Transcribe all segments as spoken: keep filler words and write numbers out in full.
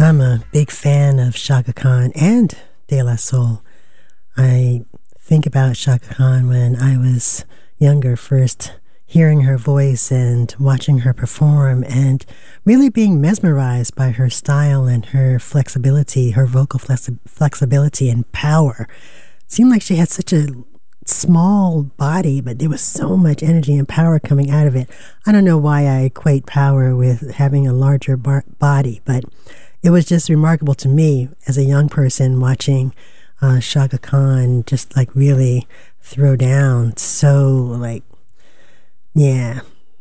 I'm a big fan of Chaka Khan and De La Soul. I think about Chaka Khan when I was younger, first hearing her voice and watching her perform and really being mesmerized by her style and her flexibility, her vocal flexi- flexibility and power. It seemed like she had such a small body, but there was so much energy and power coming out of it. I don't know why I equate power with having a larger bar- body, but it was just remarkable to me as a young person watching uh, Chaka Khan just like really throw down. So like, yeah,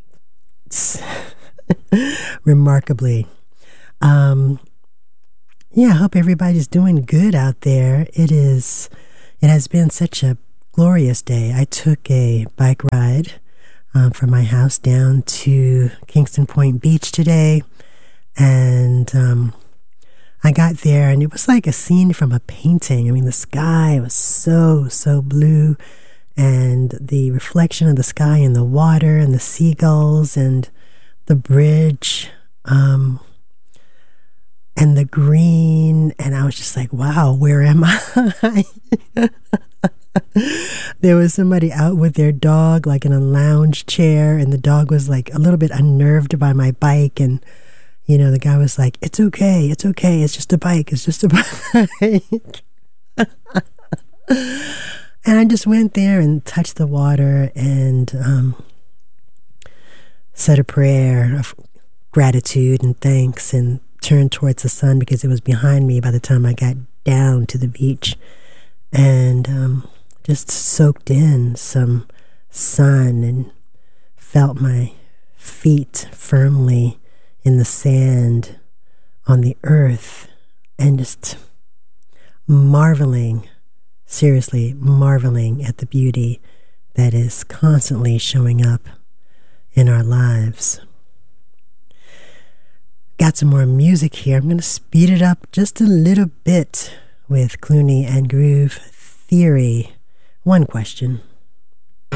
remarkably. Um, yeah, I hope everybody's doing good out there. It is, it has been such a glorious day. I took a bike ride um, from my house down to Kingston Point Beach today, and um, I got there and it was like a scene from a painting. I mean, the sky was so, so blue, and the reflection of the sky in the water and the seagulls and the bridge um, and the green. And I was just like, wow, where am I? There was somebody out with their dog, like in a lounge chair, and the dog was like a little bit unnerved by my bike. And you know, the guy was like, it's okay, it's okay, it's just a bike, it's just a bike. And I just went there and touched the water and um, said a prayer of gratitude and thanks and turned towards the sun because it was behind me by the time I got down to the beach, and um, just soaked in some sun and felt my feet firmly in the sand on the earth, and just marveling, seriously marveling at the beauty that is constantly showing up in our lives. Got some more music here. I'm going to speed it up just a little bit with Clooney and Groove Theory. One question.